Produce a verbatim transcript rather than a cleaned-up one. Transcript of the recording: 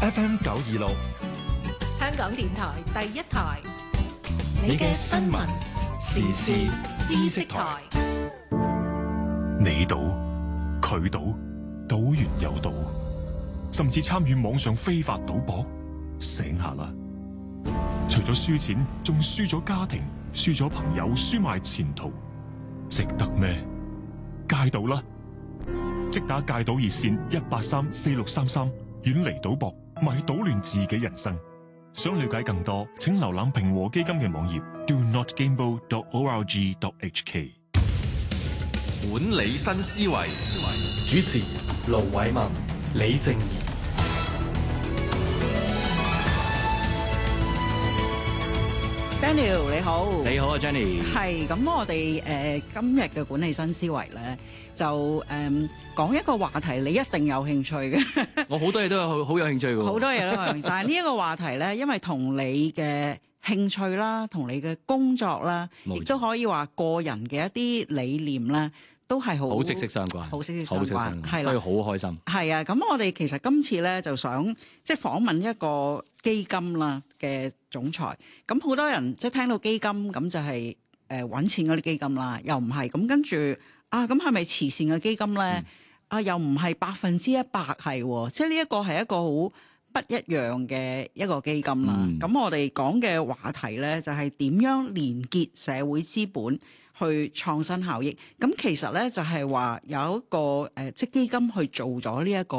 F M 九二六， 香港電台第一台， 你嘅新聞時事知識台。 你賭，佢賭，賭完又賭，甚至參與網上非法賭博，醒下啦！除咗輸錢，仲輸咗家庭，輸咗朋友，輸埋前途，值得咩？戒賭啦！即打戒賭熱線一八三四六三三，遠離賭博，咪搗亂自己人生。想了解更多，請瀏覽平和基金嘅網頁 do not gamble dot org dot h k。 管理新思維， 主持盧偉民、李靜宜。 Daniel 你好， 你好啊 Jenny。 係咁，我哋誒、呃、今日嘅管理新思維咧，就誒講、呃、一個話題，你一定有興趣嘅。 我好多嘢都有好好有興趣嘅， 好多嘢都有興趣。但係呢一個話題咧，因為同你嘅興趣啦，同你嘅工作啦，亦都可以話個人嘅一啲理念啦，都係好好息息相關， 好息息相關，係啦， 所以好開心。 係啊，咁我哋其實今次咧就想即係訪問一個基金啦嘅總裁。咁好多人即係聽到基金咁就係誒揾錢嗰啲基金啦，又唔係咁跟住啊，咁係咪慈善嘅基金咧？嗯、啊，又唔係百分之一百係，即係呢一個係一個好不一樣嘅一個基金啦。咁、嗯、我哋講嘅話題咧就係點樣連結社會資本去創新效益。咁其實咧就係話有一個誒即基金去做咗呢一個